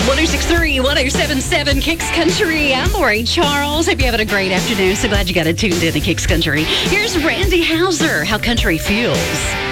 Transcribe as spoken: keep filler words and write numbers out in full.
ten sixty-three, ten seventy-seven Kicks Country. I'm Lori Charles. Hope you're having a great afternoon. So glad you got it tuned in to Kicks Country. Here's Randy Houser, How Country Feels.